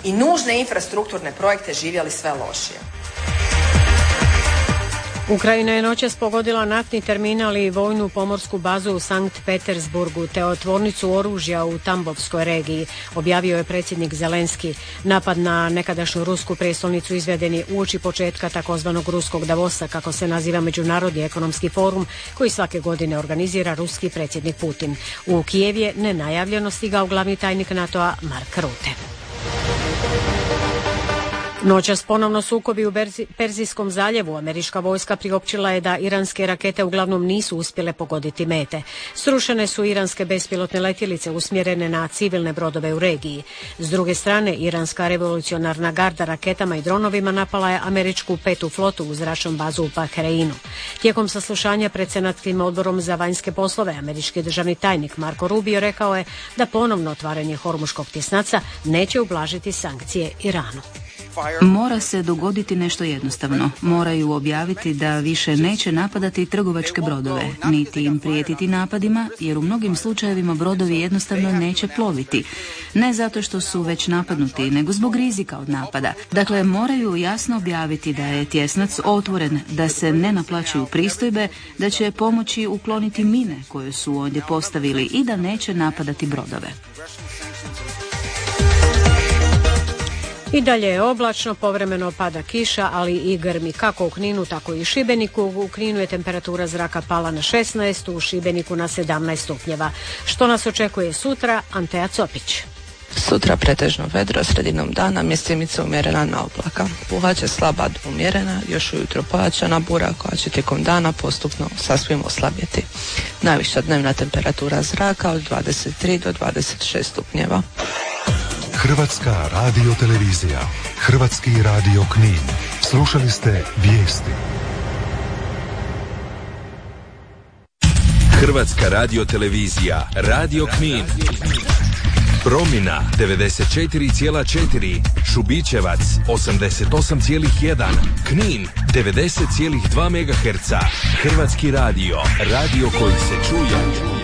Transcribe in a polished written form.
i nužne infrastrukturne projekte živjeli sve lošije. Ukrajina je noćas pogodila naftni terminal i vojnu pomorsku bazu u Sankt Petersburgu te tvornicu oružja u Tambovskoj regiji, objavio je predsjednik Zelenski. Napad na nekadašnju rusku prijestolnicu izveden je uoči početka takozvanog ruskog Davosa, kako se naziva Međunarodni ekonomski forum koji svake godine organizira ruski predsjednik Putin. U Kijev je nenajavljeno stigao glavni tajnik NATO-a Mark Rutte. Noćas ponovno sukobi u Perzijskom zaljevu. Američka vojska priopćila je da iranske rakete uglavnom nisu uspjele pogoditi mete. Srušene su iranske bespilotne letjelice usmjerene na civilne brodove u regiji. S druge strane, iranska revolucionarna garda raketama i dronovima napala je američku 5. flotu u zračnom bazu u Bahreinu. Tijekom saslušanja pred Senatskim odborom za vanjske poslove, američki državni tajnik Marco Rubio rekao je da ponovno otvaranje Hormuškog tjesnaca neće ublažiti sankcije Iranu. Mora se dogoditi nešto jednostavno. Moraju objaviti da više neće napadati trgovačke brodove, niti im prijetiti napadima, jer u mnogim slučajevima brodovi jednostavno neće ploviti. Ne zato što su već napadnuti, nego zbog rizika od napada. Dakle, moraju jasno objaviti da je tjesnac otvoren, da se ne naplaćuju pristojbe, da će pomoći ukloniti mine koje su ondje postavili i da neće napadati brodove. I dalje je oblačno, povremeno pada kiša, ali i grmi kako u Kninu, tako i u Šibeniku. U Kninu je temperatura zraka pala na 16, u Šibeniku na 17 stupnjeva. Što nas očekuje sutra? Anteja Copić. Sutra pretežno vedro, sredinom dana mjestimica umjerena na oblaka. Puhaće slaba do umjerena, još ujutro pojačana bura koja će tijekom dana postupno sasvim oslabjeti. Najviša dnevna temperatura zraka od 23 do 26 stupnjeva. Hrvatska radiotelevizija, Hrvatski radio Knin. Slušali ste vijesti. Hrvatska radiotelevizija, Radio Knin. Promina 94,4, Šubićevac 88,1, Knin 90,2 MHz. Hrvatski radio, radio koji se čuje.